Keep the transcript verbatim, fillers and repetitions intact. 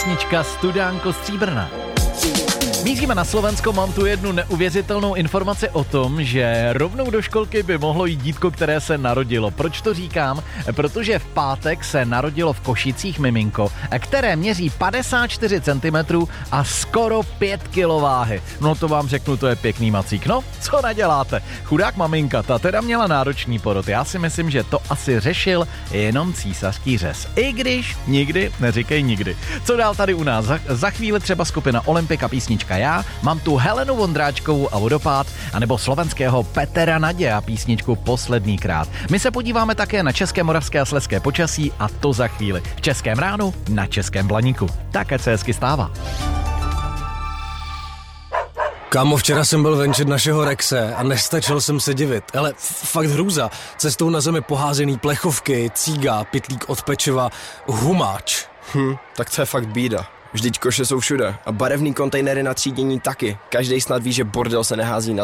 Písnička Studánko Stříbrná. Míříme na Slovensko, mám tu jednu neuvěřitelnou informaci o tom, že rovnou do školky by mohlo jít dítko, které se narodilo. Proč to říkám? Protože v pátek se narodilo v Košicích miminko, které měří padesát čtyři centimetrů a skoro pět kilo váhy. No to vám řeknu, to je pěkný macík. No, co naděláte? Chudák maminka, ta teda měla náročný porod. Já si myslím, že to asi řešil jenom císařský řez. I když nikdy neříkej nikdy. Co dál tady u nás? Za, za chvíli třeba skupina Olympika, písnička Já, mám tu Helenu Vondráčkovou a Vodopád, anebo slovenského Petra Nadě a písničku Poslední krát. My se podíváme také na české, moravské a slezské počasí a to za chvíli. V Českém ránu na Českém Blaníku. Tak ať se hezky stává. Kámo, včera jsem byl venčit našeho Rexe a nestačil jsem se divit. Ale fakt hrůza. Cestou na zemi poházený plechovky, cíga, pytlík od pečiva, humáč. Hm, tak to je fakt bída. Vždyť koše jsou všude a barevný kontejnery na třídění taky. Každej snad ví, že bordel se nehází na